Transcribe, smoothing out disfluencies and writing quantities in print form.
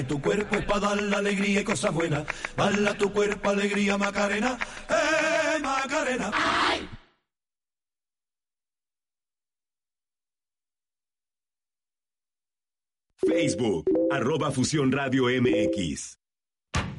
Tu cuerpo es para dar la alegría y cosas buenas. Bala tu cuerpo, alegría, Macarena. Macarena! ¡Ay! Facebook, @Fusión Radio MX.